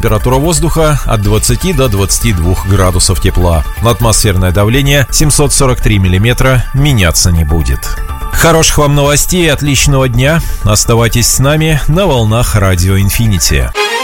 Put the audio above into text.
температура воздуха от 20 до 22 градусов тепла. Атмосферное давление 743 миллиметра меняться не будет. Хороших вам новостей и отличного дня. Оставайтесь с нами на волнах Радио Инфинити.